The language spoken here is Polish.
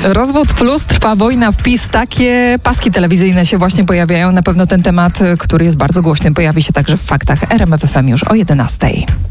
Rozwód plus, trwa wojna w PiS. Takie paski telewizyjne się właśnie pojawiają. Na pewno ten temat, który jest bardzo głośny, pojawi się także w Faktach RMF FM już o 11:00.